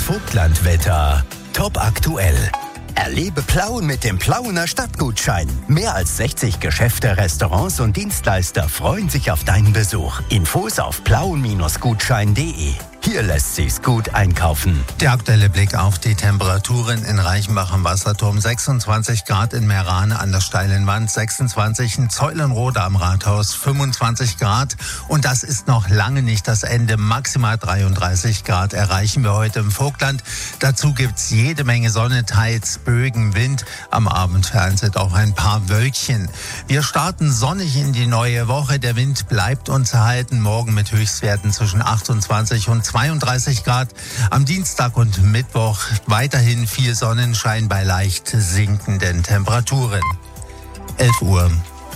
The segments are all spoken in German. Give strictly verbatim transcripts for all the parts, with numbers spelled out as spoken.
Vogtlandwetter. Top aktuell. Erlebe Plauen mit dem Plauener Stadtgutschein. Mehr als sechzig Geschäfte, Restaurants und Dienstleister freuen sich auf deinen Besuch. Infos auf plauen Gutschein punkt de. Hier lässt sich's gut einkaufen. Der aktuelle Blick auf die Temperaturen in Reichenbach am Wasserturm. sechsundzwanzig Grad in Meerane an der steilen Wand, sechsundzwanzig in Zeulenroda am Rathaus, fünfundzwanzig Grad. Und das ist noch lange nicht das Ende. Maximal dreiunddreißig Grad erreichen wir heute im Vogtland. Dazu gibt's jede Menge Sonne, teils Bögen, Wind. Am Abend vereinzelt auch ein paar Wölkchen. Wir starten sonnig in die neue Woche. Der Wind bleibt uns erhalten. Morgen mit Höchstwerten zwischen achtundzwanzig und zweiunddreißig Grad. Am Dienstag und Mittwoch weiterhin viel Sonnenschein bei leicht sinkenden Temperaturen. elf Uhr.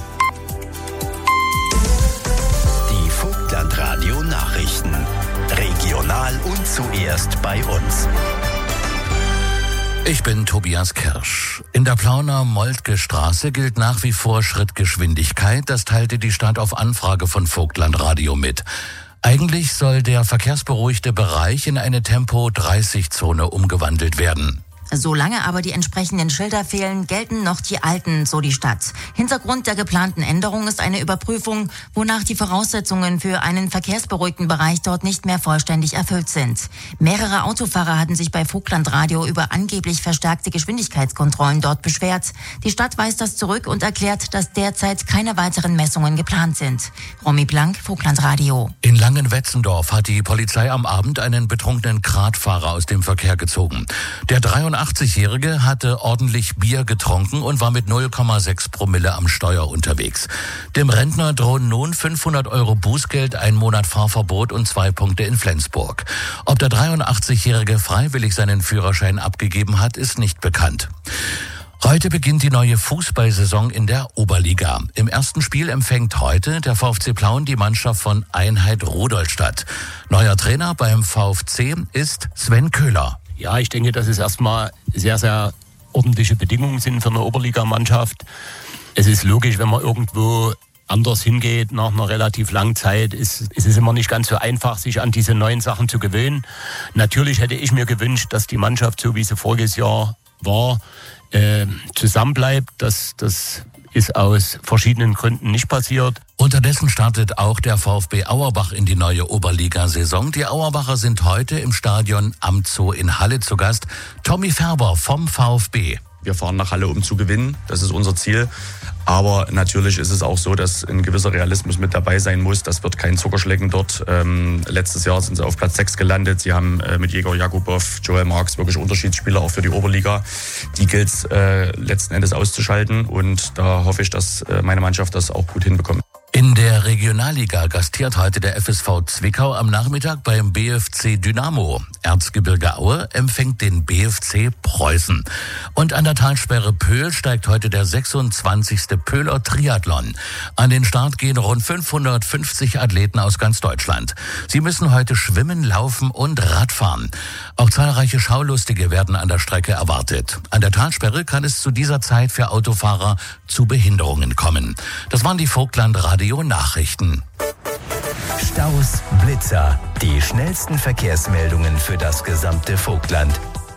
Die Vogtlandradio Nachrichten. Regional und zuerst bei uns. Ich bin Tobias Kirsch. In der Plauner Moltke Straße gilt nach wie vor Schrittgeschwindigkeit. Das teilte die Stadt auf Anfrage von Vogtlandradio mit. Eigentlich soll der verkehrsberuhigte Bereich in eine Tempo dreißig Zone umgewandelt werden. Solange aber die entsprechenden Schilder fehlen, gelten noch die alten, so die Stadt. Hintergrund der geplanten Änderung ist eine Überprüfung, wonach die Voraussetzungen für einen verkehrsberuhigten Bereich dort nicht mehr vollständig erfüllt sind. Mehrere Autofahrer hatten sich bei Vogtlandradio über angeblich verstärkte Geschwindigkeitskontrollen dort beschwert. Die Stadt weist das zurück und erklärt, dass derzeit keine weiteren Messungen geplant sind. Romy Blank, Vogtlandradio. In Langenwetzendorf hat die Polizei am Abend einen betrunkenen Kratfahrer aus dem Verkehr gezogen. Der dreiundachtzig-Jährige hatte ordentlich Bier getrunken und war mit null Komma sechs Promille am Steuer unterwegs. Dem Rentner drohen nun fünfhundert Euro Bußgeld, ein Monat Fahrverbot und zwei Punkte in Flensburg. Ob der dreiundachtzig-Jährige freiwillig seinen Führerschein abgegeben hat, ist nicht bekannt. Heute beginnt die neue Fußballsaison in der Oberliga. Im ersten Spiel empfängt heute der VfC Plauen die Mannschaft von Einheit Rudolstadt. Neuer Trainer beim VfC ist Sven Köhler. Ja, ich denke, dass es erstmal sehr, sehr ordentliche Bedingungen sind für eine Oberligamannschaft. Es ist logisch, wenn man irgendwo anders hingeht nach einer relativ langen Zeit, ist, ist es immer nicht ganz so einfach, sich an diese neuen Sachen zu gewöhnen. Natürlich hätte ich mir gewünscht, dass die Mannschaft, so wie sie voriges Jahr war, äh, zusammenbleibt. Das, das ist aus verschiedenen Gründen nicht passiert. Unterdessen startet auch der VfB Auerbach in die neue Oberliga-Saison. Die Auerbacher sind heute im Stadion am Zoo in Halle zu Gast. Tommy Färber vom VfB. Wir fahren nach Halle, um zu gewinnen. Das ist unser Ziel. Aber natürlich ist es auch so, dass ein gewisser Realismus mit dabei sein muss. Das wird kein Zuckerschlecken dort. Ähm, letztes Jahr sind sie auf Platz sechs gelandet. Sie haben äh, mit Jäger Jakubow, Joel Marks wirklich Unterschiedsspieler auch für die Oberliga. Die gilt es äh, letzten Endes auszuschalten. Und da hoffe ich, dass äh, meine Mannschaft das auch gut hinbekommt. In der Regionalliga gastiert heute der F S V Zwickau am Nachmittag beim B F C Dynamo. Erzgebirge Aue empfängt den B F C Preußen. Und an der Talsperre Pöhl steigt heute der sechsundzwanzigste Pöhler Triathlon. An den Start gehen rund fünfhundertfünfzig Athleten aus ganz Deutschland. Sie müssen heute schwimmen, laufen und Radfahren. Auch zahlreiche Schaulustige werden an der Strecke erwartet. An der Talsperre kann es zu dieser Zeit für Autofahrer zu Behinderungen kommen. Das waren die Vogtlandradio Nachrichten. Staus, Blitzer, die schnellsten Verkehrsmeldungen für das gesamte Vogtland.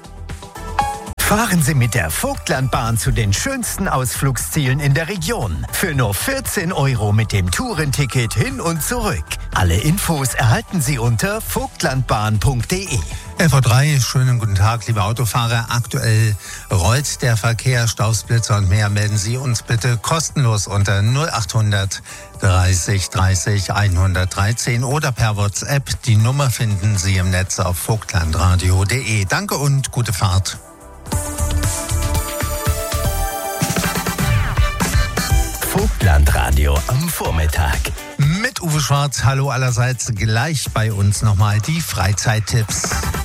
Fahren Sie mit der Vogtlandbahn zu den schönsten Ausflugszielen in der Region. Für nur vierzehn Euro mit dem Tourenticket hin und zurück. Alle Infos erhalten Sie unter vogtlandbahn punkt de. elf Uhr drei, schönen guten Tag, liebe Autofahrer. Aktuell rollt der Verkehr, Staus, Blitzer und mehr. Melden Sie uns bitte kostenlos unter null achthundert dreißig dreißig hundertdreizehn oder per WhatsApp. Die Nummer finden Sie im Netz auf vogtlandradio punkt de. Danke und gute Fahrt. Vogtlandradio am Vormittag. Mit Uwe Schwarz, hallo allerseits, gleich bei uns nochmal die Freizeittipps.